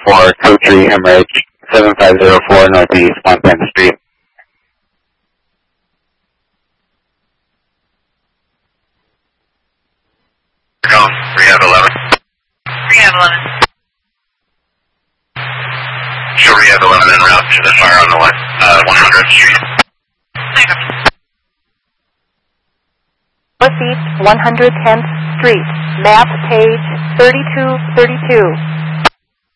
for code 3 hemorrhage, 7504 Northeast Montana Street. Rehab 11. Rehab 11. Show Rehab 11 en route to the fire on the 100th Street. Northeast 110th Street, map page 3232.